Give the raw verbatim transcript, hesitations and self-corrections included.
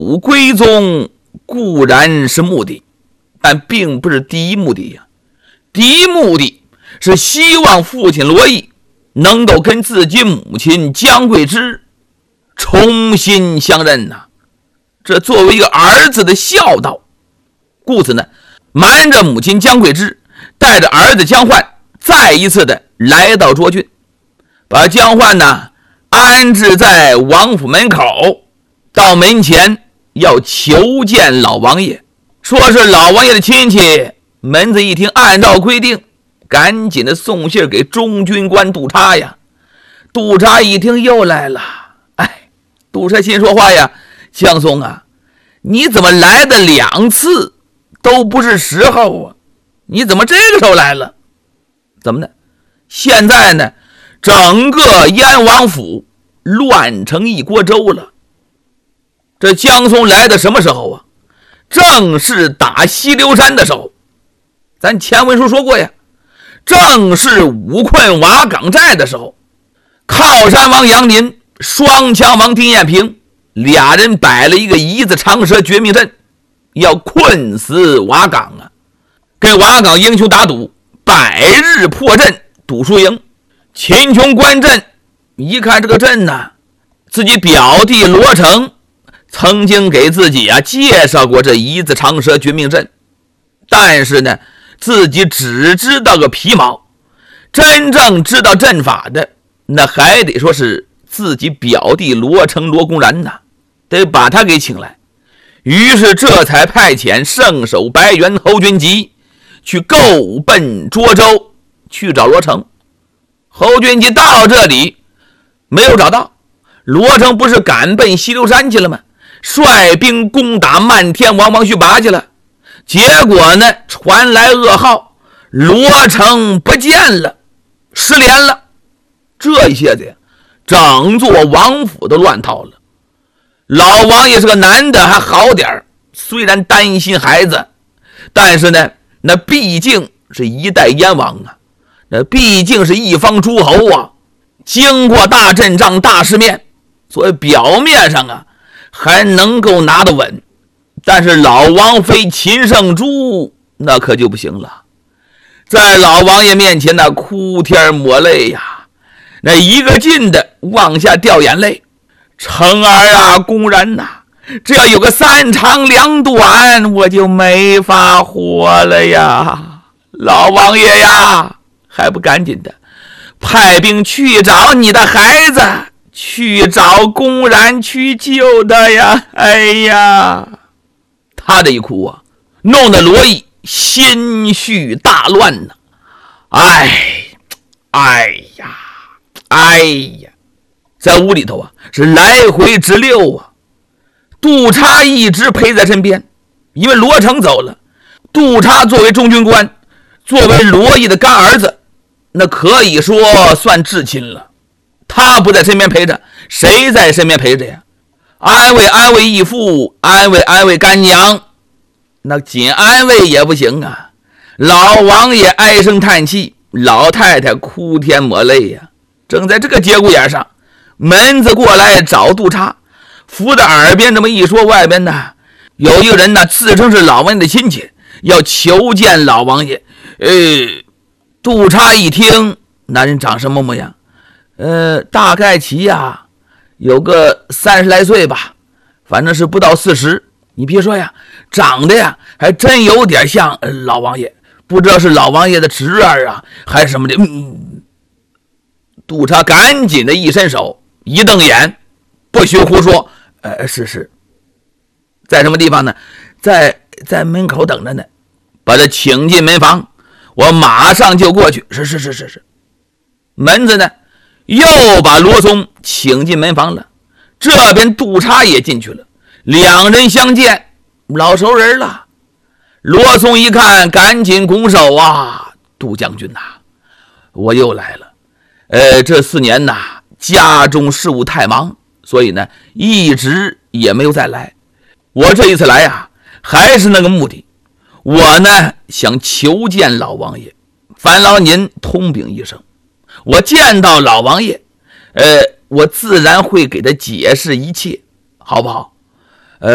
归宗固然是目的，但并不是第一目的呀。第一目的是希望父亲罗毅能够跟自己母亲姜桂枝重新相认呐、啊，这作为一个儿子的孝道。故此呢，瞒着母亲姜桂枝，带着儿子姜焕再一次的来到涿郡，把姜焕呢安置在王府门口，到门前要求见老王爷，说是老王爷的亲戚。门子一听，按照规定赶紧的送信给中军官杜察呀。杜察一听又来了，哎，杜察心说话呀，姜松啊，你怎么来的两次都不是时候啊？你怎么这个时候来了？怎么呢？现在呢，整个燕王府乱成一锅粥了。这姜松来的什么时候啊？正是打西流山的时候。咱前文书说过呀，正是五困瓦岗寨的时候，靠山王杨林、双枪王丁彦平俩人摆了一个一字长蛇绝命阵，要困死瓦岗啊，跟瓦岗英雄打赌，百日破阵，赌输赢。秦琼观阵一看这个阵呢、啊，自己表弟罗成曾经给自己啊介绍过这一字长蛇绝命阵，但是呢自己只知道个皮毛，真正知道阵法的那还得说是自己表弟罗成罗公然呐，得把他给请来。于是这才派遣圣手白猿侯君集去够奔涿州去找罗成。侯君集到这里没有找到，罗成不是赶奔西流山去了吗？率兵攻打漫天王王须拔去了。结果呢，传来噩耗，罗成不见了，失联了。这一下子呀，整座王府都乱套了。老王爷是个男的还好点，虽然担心孩子，但是呢，那毕竟是一代燕王啊，那毕竟是一方诸侯啊，经过大阵仗大世面，所以表面上啊还能够拿得稳。但是老王妃秦圣珠那可就不行了，在老王爷面前那哭天抹泪呀，那一个劲的往下掉眼泪。成儿啊，公然呐、啊，只要有个三长两短，我就没法活了呀！老王爷呀，还不赶紧的派兵去找你的孩子，去找公然去救他呀！哎呀！他这一哭啊，弄得罗毅心绪大乱呐、啊！哎，哎呀，哎呀，在屋里头啊是来回直溜啊。杜察一直陪在身边，因为罗成走了，杜察作为中军官，作为罗毅的干儿子，那可以说算至亲了。他不在身边陪着，谁在身边陪着呀？安慰安慰义父，安慰安慰干娘，那仅安慰也不行啊！老王爷唉声叹气，老太太哭天抹泪呀、啊。正在这个节骨眼上，门子过来找杜察，扶着耳边这么一说，外边呢有一个人呢自称是老王爷的亲戚，要求见老王爷。呃，杜察一听，那人长什么模样？呃，大概其呀有个三十来岁吧，反正是不到四十。你别说呀，长得呀还真有点像老王爷，不知道是老王爷的侄儿啊还是什么的。嗯，杜察赶紧的一伸手，一瞪眼，不许胡说。呃，是是，在什么地方呢？在在门口等着呢，把他请进门房，我马上就过去。是是是是是。门子呢又把罗松请进门房了，这边杜察也进去了，两人相见，老熟人了。罗松一看，赶紧拱手啊，杜将军呐、啊，我又来了。呃，这四年呐，家中事务太忙，所以呢，一直也没有再来。我这一次来啊，还是那个目的，我呢想求见老王爷，烦劳您通禀一声。我见到老王爷，呃，我自然会给他解释一切，好不好？